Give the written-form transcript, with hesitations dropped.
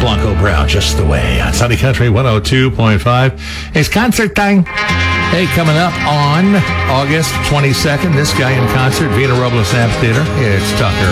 Blanco Brown, Just the Way on Sunny Country 102.5. It's concert time. Hey, coming up on August 22nd, this guy in concert, Vina Robles Amphitheater. It's Tucker